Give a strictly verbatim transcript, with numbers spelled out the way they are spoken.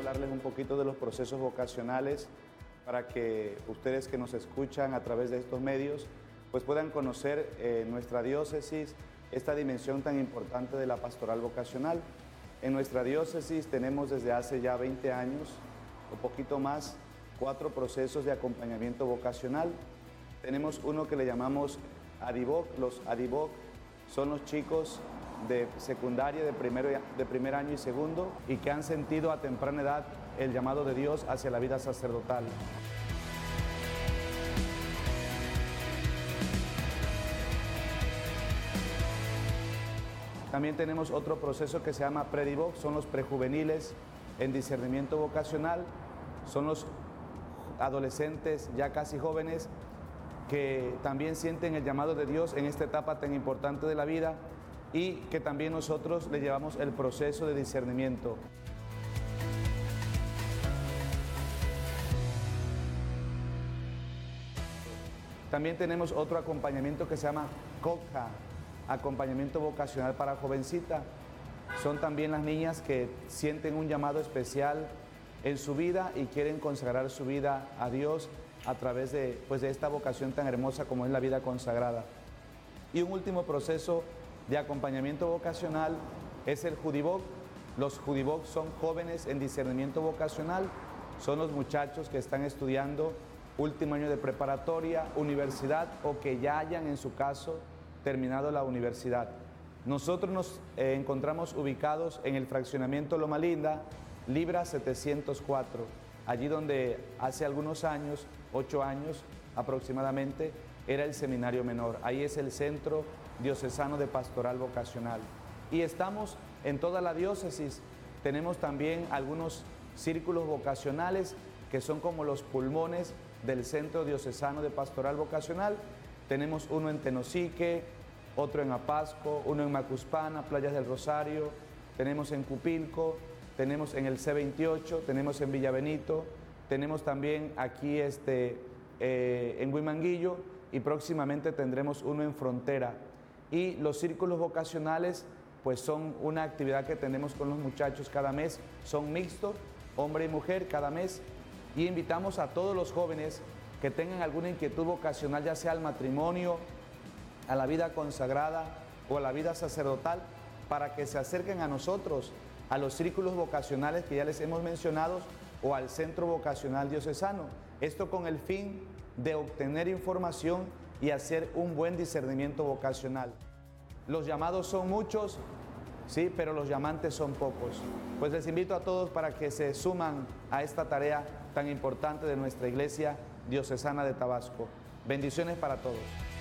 hablarles un poquito de los procesos vocacionales para que ustedes que nos escuchan a través de estos medios pues puedan conocer eh, nuestra diócesis, esta dimensión tan importante de la pastoral vocacional. En nuestra diócesis tenemos desde hace ya veinte años o poquito más cuatro procesos de acompañamiento vocacional. Tenemos uno que le llamamos ADIVOC. Los ADIVOC son los chicos de secundaria, de, primero, de primer año y segundo, y que han sentido a temprana edad el llamado de Dios hacia la vida sacerdotal. También tenemos otro proceso que se llama PREDIVOC, son los prejuveniles en discernimiento vocacional, son los adolescentes ya casi jóvenes que también sienten el llamado de Dios en esta etapa tan importante de la vida y que también nosotros le llevamos el proceso de discernimiento. También tenemos otro acompañamiento que se llama COCJA, acompañamiento vocacional para jovencita. Son también las niñas que sienten un llamado especial en su vida y quieren consagrar su vida a Dios a través de, pues, de esta vocación tan hermosa como es la vida consagrada. Y un último proceso de acompañamiento vocacional es el JUDIVOC. Los JUDIVOC son jóvenes en discernimiento vocacional, son los muchachos que están estudiando último año de preparatoria, universidad o que ya hayan en su caso terminado la universidad. Nosotros nos eh, encontramos ubicados en el fraccionamiento Loma Linda, Libra setecientos cuatro, allí donde hace algunos años, ocho años aproximadamente, era el seminario menor. Ahí es el Centro Diocesano de Pastoral Vocacional. Y estamos en toda la diócesis. Tenemos también algunos círculos vocacionales que son como los pulmones del Centro Diocesano de Pastoral Vocacional. Tenemos uno en Tenosique, otro en Apasco, uno en Macuspana, Playas del Rosario, tenemos en Cupilco, tenemos en el C veintiocho, tenemos en Villabenito, tenemos también aquí este, eh, en Huimanguillo y próximamente tendremos uno en Frontera. Y los círculos vocacionales pues son una actividad que tenemos con los muchachos cada mes, son mixtos, hombre y mujer cada mes, y invitamos a todos los jóvenes que tengan alguna inquietud vocacional, ya sea al matrimonio, a la vida consagrada o a la vida sacerdotal, para que se acerquen a nosotros, a los círculos vocacionales que ya les hemos mencionado o al Centro Vocacional Diocesano. Esto con el fin de obtener información y hacer un buen discernimiento vocacional. Los llamados son muchos, sí, pero los llamantes son pocos. Pues les invito a todos para que se suman a esta tarea tan importante de nuestra Iglesia Diocesana de Tabasco. Bendiciones para todos.